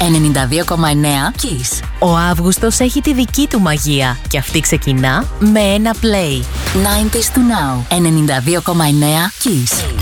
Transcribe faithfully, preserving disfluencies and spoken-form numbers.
ενενήντα δύο κόμμα εννέα Kiss. Ο Αύγουστος έχει τη δική του μαγεία και αυτή ξεκινά με ένα play. ενενήντα του Now. ενενήντα δύο κόμμα εννέα Kiss.